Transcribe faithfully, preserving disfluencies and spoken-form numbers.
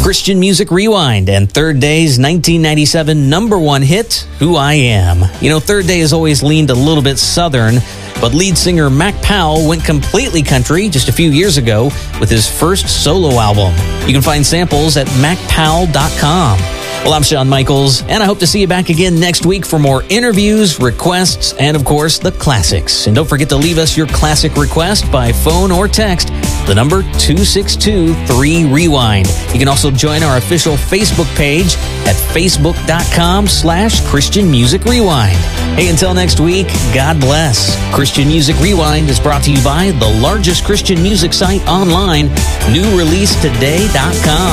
Christian Music Rewind and Third Day's nineteen ninety-seven number one hit, Who I Am. You know, Third Day has always leaned a little bit southern, but lead singer Mac Powell went completely country just a few years ago with his first solo album. You can find samples at mac powell dot com. Well, I'm Shawn Michaels, and I hope to see you back again next week for more interviews, requests, and, of course, the classics. And don't forget to leave us your classic request by phone or text, the number two six two three rewind. You can also join our official Facebook page at facebook.com slash Christian Music Rewind. Hey, until next week, God bless. Christian Music Rewind is brought to you by the largest Christian music site online, new release today dot com.